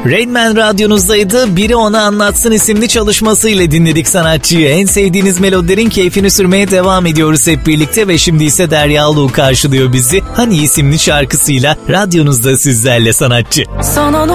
Rain Man radyonuzdaydı. Biri ona anlatsın isimli çalışmasıyla dinledik sanatçıyı. En sevdiğiniz melodilerin keyfini sürmeye devam ediyoruz hep birlikte ve şimdi ise Derya Ulu karşılıyor bizi. Hani isimli şarkısıyla radyonuzda sizlerle sanatçı. Sana